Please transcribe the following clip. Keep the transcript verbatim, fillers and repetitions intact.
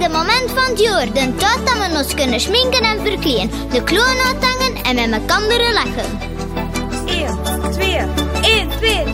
favoriete moment van het jaar. De tijd dat we ons kunnen schminken en verkleden. De kloon uithangen en met elkaar lachen. één, twee, één, twee,